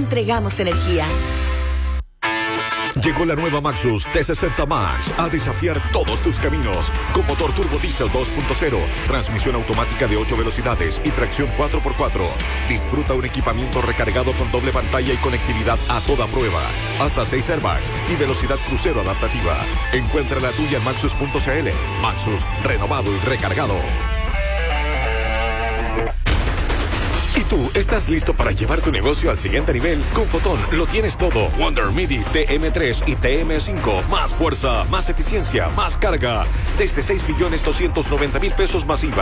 entregamos energía. Llegó la nueva Maxus T60 Max a desafiar todos tus caminos. Con motor turbo diesel 2.0, transmisión automática de 8 velocidades y tracción 4x4. Disfruta un equipamiento recargado con doble pantalla y conectividad a toda prueba. Hasta 6 airbags y velocidad crucero adaptativa. Encuentra la tuya en maxus.cl. Maxus, renovado y recargado. ¿Y tú estás listo para llevar tu negocio al siguiente nivel? Con Fotón lo tienes todo. Wonder Midi TM3 y TM5. Más fuerza, más eficiencia, más carga. Desde 6.290.000 pesos masiva.